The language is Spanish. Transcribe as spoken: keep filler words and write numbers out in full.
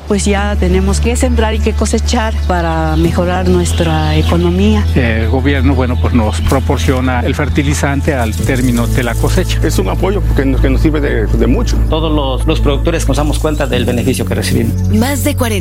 pues ya tenemos que sembrar y que cosechar para mejorar nuestra economía. El gobierno, bueno, pues nos proporciona el fertilizante al término de la cosecha. Es un apoyo que nos, que nos sirve de, de mucho. Todos los, los productores nos damos cuenta del beneficio que recibimos. Más de cuarenta